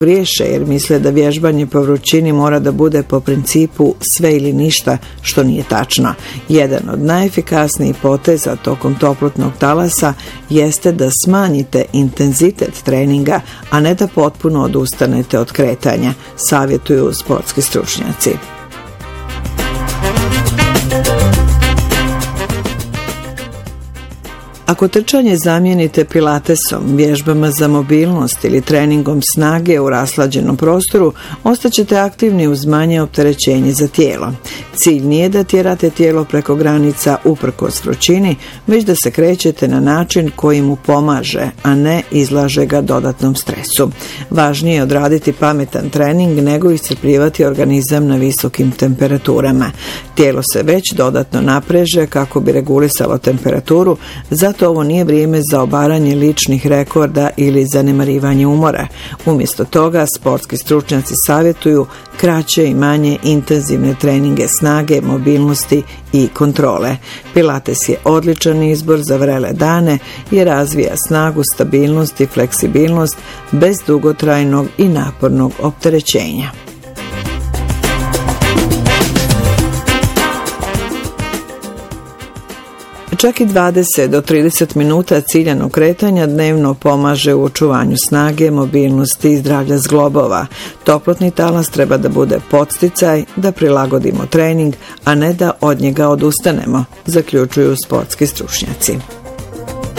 griješe jer misle da vježbanje po vrućini mora da bude po principu sve ili ništa, što nije tačno. Jedan od najefikasnijih poteza tokom toplotnog talasa jeste da smanjite intenzitet treninga, a ne da potpuno odustanete od kretanja, savjetuju sportski stručnjaci. Ako trčanje zamijenite pilatesom, vježbama za mobilnost ili treningom snage u raslađenom prostoru, ostaćete aktivni uz manje opterećenje za tijelo. Cilj nije da tjerate tijelo preko granica uprkos vrućini, već da se krećete na način koji mu pomaže, a ne izlaže ga dodatnom stresu. Važnije je odraditi pametan trening nego iscrpljivati organizam na visokim temperaturama. Tijelo se već dodatno napreže kako bi regulisalo temperaturu, zato ovo nije vrijeme za obaranje ličnih rekorda ili zanemarivanje umora. Umjesto toga, sportski stručnjaci savjetuju kraće i manje intenzivne treninge snage, mobilnosti i kontrole. Pilates je odličan izbor za vrele dane jer razvija snagu, stabilnost i fleksibilnost bez dugotrajnog i napornog opterećenja. Čak i 20 do 30 minuta ciljanog kretanja dnevno pomaže u očuvanju snage, mobilnosti i zdravlja zglobova. Toplotni talas treba da bude podsticaj da prilagodimo trening, a ne da od njega odustanemo, zaključuju sportski stručnjaci.